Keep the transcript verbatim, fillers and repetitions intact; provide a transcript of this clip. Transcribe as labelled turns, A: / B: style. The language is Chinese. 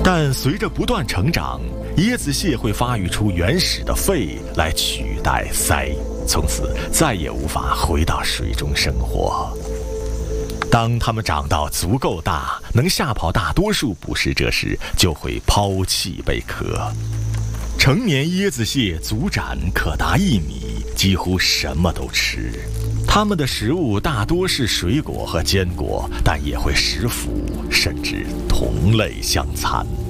A: 但随着不断成长，椰子蟹会发育出原始的肺来取代鳃，从此再也无法回到水中生活。当它们长到足够大，能吓跑大多数捕食者时，就会抛弃贝壳。成年椰子蟹足展可达一米，几乎什么都吃。它们的食物大多是水果和坚果，但也会食腐，甚至同类相残。